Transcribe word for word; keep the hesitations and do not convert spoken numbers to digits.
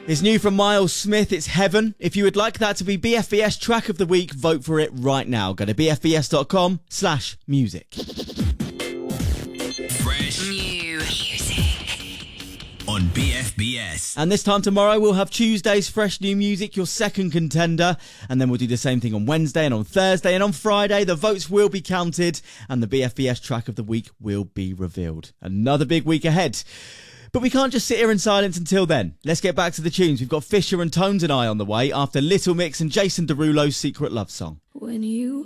It's new from Miles Smith, it's Heaven. If you would like that to be B F B S Track of the Week, vote for it right now. Go to bfbs.com slash music. Fresh new music on B F B S. And this time tomorrow, we'll have Tuesday's Fresh New Music, your second contender. And then we'll do the same thing on Wednesday and on Thursday. And on Friday, the votes will be counted and the B F B S Track of the Week will be revealed. Another big week ahead. But we can't just sit here in silence until then. Let's get back to the tunes. We've got Fisher and Tones and I on the way after Little Mix and Jason Derulo's Secret Love Song. When you